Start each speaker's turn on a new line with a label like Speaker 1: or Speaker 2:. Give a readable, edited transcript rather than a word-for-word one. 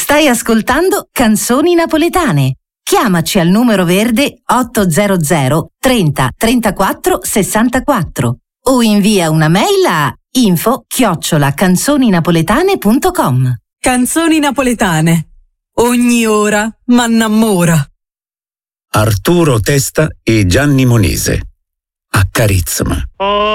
Speaker 1: Stai ascoltando Canzoni Napoletane. Chiamaci al numero verde 800 30 34 64 o invia una mail a info@canzoninapoletane.com.
Speaker 2: Canzoni napoletane. Ogni ora m'annamora.
Speaker 3: Arturo Testa e Gianni Monese. Accarezzami.